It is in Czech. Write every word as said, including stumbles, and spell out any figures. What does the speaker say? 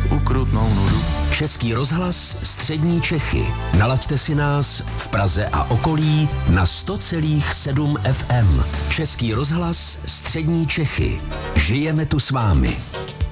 ukrutnou nudu. Český rozhlas Střední Čechy. Nalaďte si nás v Praze a okolí na sto celá sedm F M. Český rozhlas Střední Čechy. Žijeme tu s vámi.